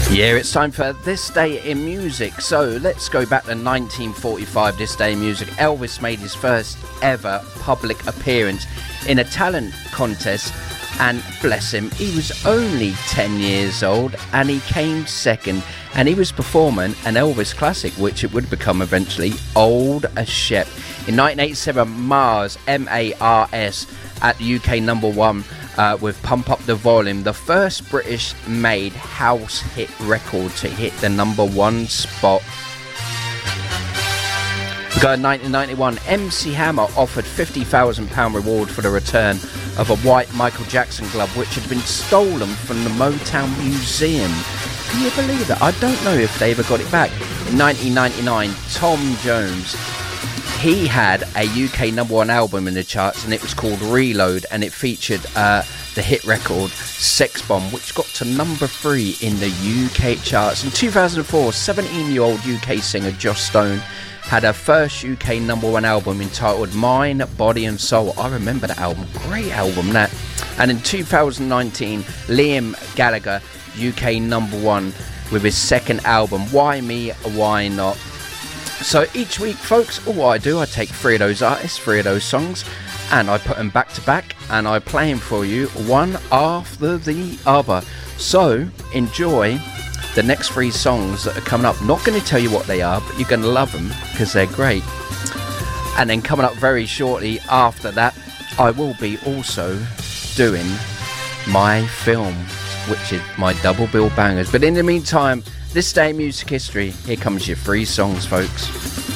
Yeah, it's time for This Day in Music. So let's go back to 1945, This Day in Music. Elvis made his first ever public appearance in a talent contest, and bless him, he was only 10 years old and he came second, and he was performing an Elvis classic, which it would become eventually, Old as Shep. In 1987, Mars, M-A-R-S, at the UK number one with Pump Up the Volume, the first British-made house hit record to hit the number one spot. We got in 1991, MC Hammer offered £50,000 reward for the return of a white Michael Jackson glove which had been stolen from the Motown Museum. Can you believe that? I don't know if they ever got it back. In 1999, Tom Jones, he had a UK number one album in the charts, and it was called Reload, and it featured the hit record Sex Bomb, which got to number 3 in the UK charts. In 2004, 17-year-old UK singer Joss Stone had her first UK number one album entitled Mind, Body and Soul. I remember that album, great album that. And in 2019, Liam Gallagher, UK number one with his second album, Why Me, Why Not. So each week, folks, all I do, I take 3 of those artists, 3 of those songs, and I put them back to back, and I play them for you one after the other. So enjoy the next 3 songs that are coming up. Not going to tell you what they are, but you're going to love them because they're great. And then coming up very shortly after that, I will be also doing my film, which is my double bill bangers. But in the meantime, This Day in Music History, here comes your 3 songs, folks.